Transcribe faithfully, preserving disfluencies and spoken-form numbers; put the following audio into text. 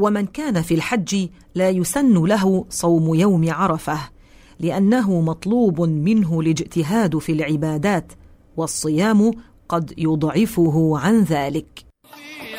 ومن كان في الحج لا يسن له صوم يوم عرفة، لأنه مطلوب منه الاجتهاد في العبادات، والصيام قد يضعفه عن ذلك.